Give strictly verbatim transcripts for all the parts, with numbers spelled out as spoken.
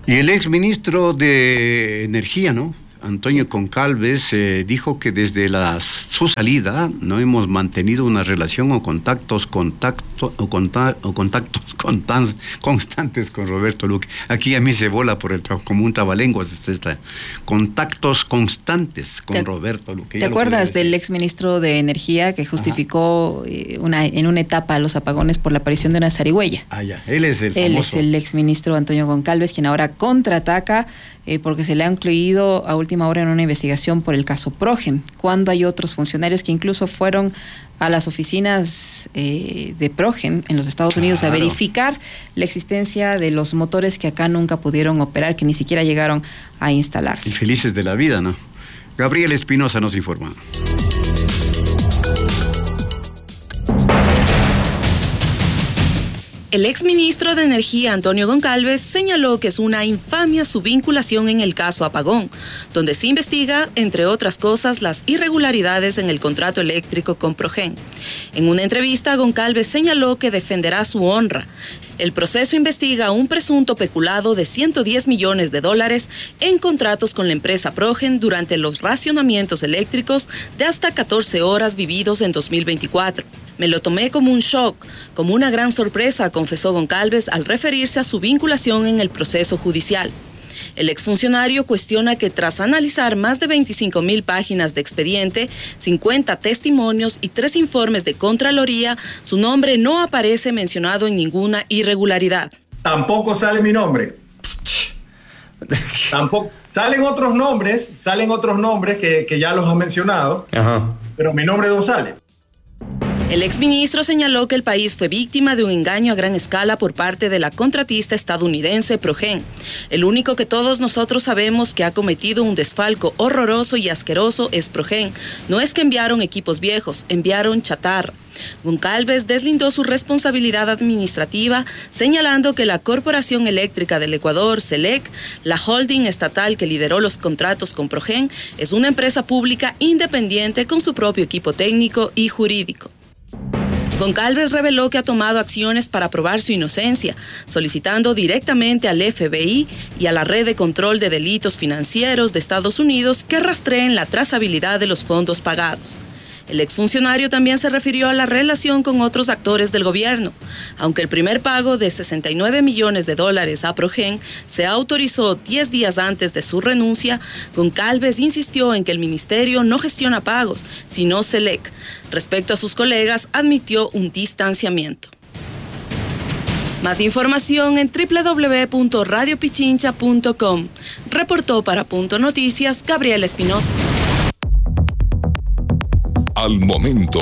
Y el exministro de Energía, ¿no?, Antonio Goncalves, eh, dijo que desde la, su salida no hemos mantenido una relación o contactos contacto, o, conta, o contactos contan, constantes con Roberto Luque. Aquí a mí se bola por el como un trabalenguas esta, esta, contactos constantes con ¿Te, Roberto Luque. ¿Te acuerdas del exministro de Energía que justificó una, en una etapa los apagones por la aparición de una zarigüeya? Ah, ya, él es el Él famoso. es el exministro Antonio Goncalves, quien ahora contraataca eh, porque se le ha incluido a última hora en una investigación por el caso Progen, cuando hay otros funcionarios que incluso fueron a las oficinas eh, de Progen en los Estados claro. Unidos a verificar la existencia de los motores que acá nunca pudieron operar, que ni siquiera llegaron a instalarse. Y felices de la vida, ¿no? Gabriel Espinosa nos informa. El exministro de Energía, Antonio Goncalves, señaló que es una infamia su vinculación en el caso Apagón, donde se investiga, entre otras cosas, las irregularidades en el contrato eléctrico con Progen. En una entrevista, Goncalves señaló que defenderá su honra. El proceso investiga un presunto peculado de ciento diez millones de dólares en contratos con la empresa Progen durante los racionamientos eléctricos de hasta catorce horas vividos en dos mil veinticuatro. Me lo tomé como un shock, como una gran sorpresa, confesó Goncalves al referirse a su vinculación en el proceso judicial. El exfuncionario cuestiona que tras analizar más de veinticinco mil páginas de expediente, cincuenta testimonios y tres informes de Contraloría, su nombre no aparece mencionado en ninguna irregularidad. Tampoco sale mi nombre. Tampoco. Salen otros nombres, salen otros nombres que, que ya los han mencionado, Ajá. pero mi nombre no sale. El exministro señaló que el país fue víctima de un engaño a gran escala por parte de la contratista estadounidense Progen, el único que todos nosotros sabemos que ha cometido un desfalco horroroso y asqueroso es Progen. No es que enviaron equipos viejos, enviaron chatarra. Goncalves deslindó su responsabilidad administrativa, señalando que la Corporación Eléctrica del Ecuador, CELEC, la holding estatal que lideró los contratos con Progen, es una empresa pública independiente con su propio equipo técnico y jurídico. Goncalves reveló que ha tomado acciones para probar su inocencia, solicitando directamente al F B I y a la Red de Control de Delitos Financieros de Estados Unidos que rastreen la trazabilidad de los fondos pagados. El exfuncionario también se refirió a la relación con otros actores del gobierno. Aunque el primer pago de sesenta y nueve millones de dólares a Progen se autorizó diez días antes de su renuncia, Goncalves insistió en que el ministerio no gestiona pagos, sino CELEC. Respecto a sus colegas, admitió un distanciamiento. Más información en doble u doble u doble u punto radio pichincha punto com. Reportó para Punto Noticias Gabriel Espinosa. Al momento.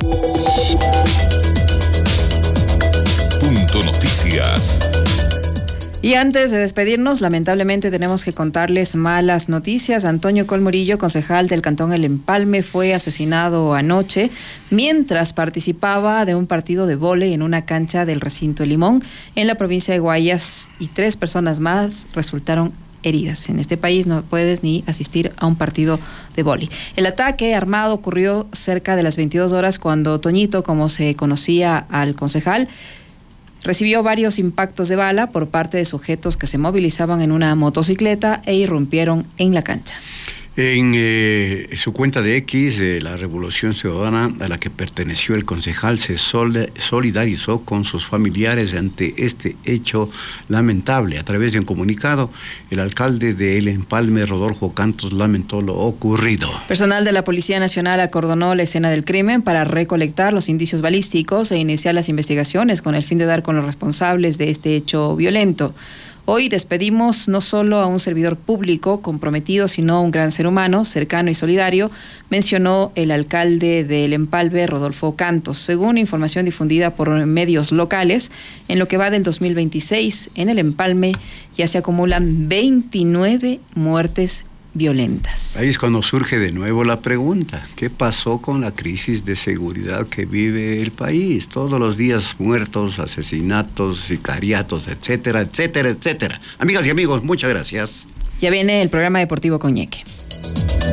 Punto Noticias. Y antes de despedirnos, lamentablemente tenemos que contarles malas noticias. Antonio Colmurillo, concejal del Cantón El Empalme, fue asesinado anoche mientras participaba de un partido de vóley en una cancha del recinto El Limón en la provincia de Guayas, y tres personas más resultaron heridas. En este país no puedes ni asistir a un partido de vóley. El ataque armado ocurrió cerca de las veintidós horas cuando Toñito, como se conocía al concejal, recibió varios impactos de bala por parte de sujetos que se movilizaban en una motocicleta e irrumpieron en la cancha. En eh, su cuenta de X, eh, la Revolución Ciudadana, a la que perteneció el concejal, se sol- solidarizó con sus familiares ante este hecho lamentable. A través de un comunicado, el alcalde de El Empalme, Rodolfo Cantos, lamentó lo ocurrido. Personal de la Policía Nacional acordonó la escena del crimen para recolectar los indicios balísticos e iniciar las investigaciones con el fin de dar con los responsables de este hecho violento. Hoy despedimos no solo a un servidor público comprometido, sino a un gran ser humano, cercano y solidario, mencionó el alcalde de El Empalme, Rodolfo Cantos. Según información difundida por medios locales, en lo que va del dos mil veintiséis, en El Empalme ya se acumulan veintinueve muertes violentas. Ahí es cuando surge de nuevo la pregunta: ¿qué pasó con la crisis de seguridad que vive el país? Todos los días muertos, asesinatos, sicariatos, etcétera, etcétera, etcétera. Amigas y amigos, muchas gracias. Ya viene el programa deportivo con Ñeque.